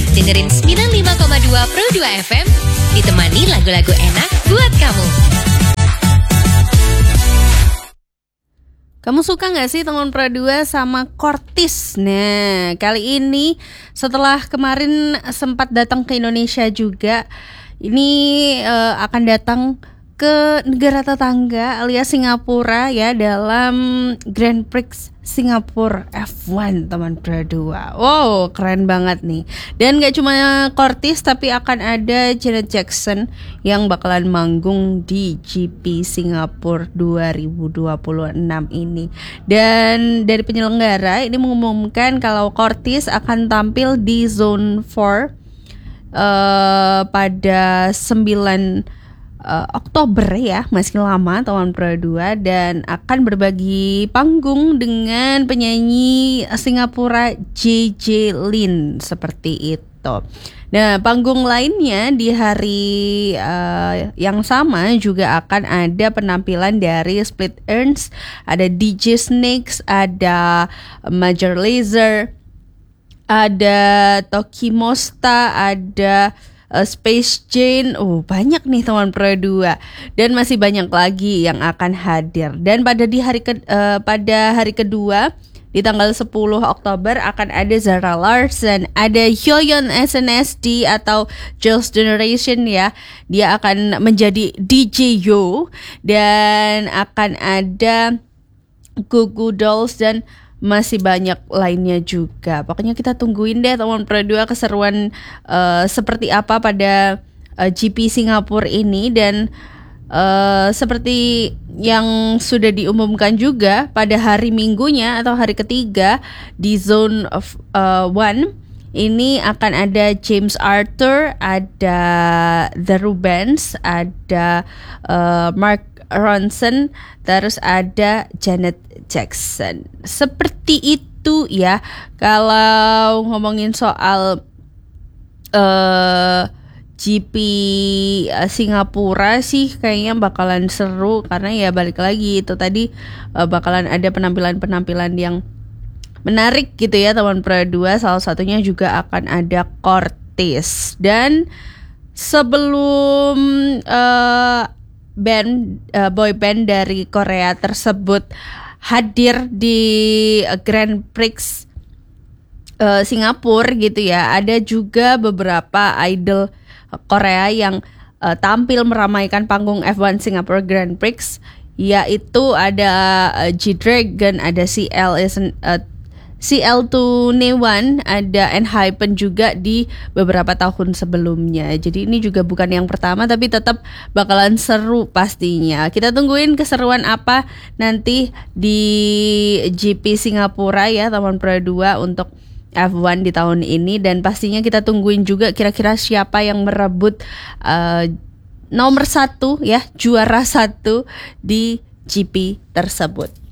dengerin 95,2 Pro 2 FM, ditemani lagu-lagu enak buat kamu. Kamu suka gak sih teman Pro 2 sama Kortis? Nah, kali ini setelah kemarin sempat datang ke Indonesia juga, ini akan datang ke negara tetangga alias Singapura ya, dalam Grand Prix Singapura F1 teman Pro 2. Wow, keren banget nih. Dan gak cuma Kortis, tapi akan ada Janet Jackson yang bakalan manggung di GP Singapura 2026 ini. Dan dari penyelenggara ini mengumumkan kalau Kortis akan tampil di Zone 4 pada 9 Oktober ya, masih lama teman Pro 2, dan akan berbagi panggung dengan penyanyi Singapura JJ Lin seperti itu. Nah, panggung lainnya di hari yang sama juga akan ada penampilan dari Split Enz, ada DJ Snakes, ada Major Lazer, ada Toki Mosta, ada Space Jane, banyak nih teman Pro 2, dan masih banyak lagi yang akan hadir. Dan pada hari kedua di tanggal 10 Oktober akan ada Zara Larsson, ada Hyoyeon SNSD atau Girls' Generation ya. Dia akan menjadi DJ Yo, dan akan ada Goo Goo Dolls dan masih banyak lainnya juga. Pokoknya kita tungguin deh teman Pro 2 keseruan seperti apa pada GP Singapura ini. Dan seperti yang sudah diumumkan juga, pada hari Minggunya atau hari ketiga di Zone 1 ini akan ada James Arthur, ada The Rubens, ada Mark Ronson, terus ada Janet Jackson. Seperti itu ya. Kalau ngomongin soal GP Singapura sih kayaknya bakalan seru, karena ya balik lagi itu tadi, bakalan ada penampilan-penampilan yang menarik gitu ya teman Pro 2. Salah satunya juga akan ada Kortis. Dan sebelum boy band dari Korea tersebut hadir di Grand Prix Singapura gitu ya, ada juga beberapa idol Korea yang tampil meramaikan panggung F1 Singapore Grand Prix, yaitu ada G-Dragon, ada CL2N1, ada ENHYPEN juga di beberapa tahun sebelumnya. Jadi ini juga bukan yang pertama, tapi tetap bakalan seru pastinya. Kita tungguin keseruan apa nanti di GP Singapura ya teman Pro 2 untuk F1 di tahun ini. Dan pastinya kita tungguin juga kira-kira siapa yang merebut nomor 1 ya, juara 1 di GP tersebut.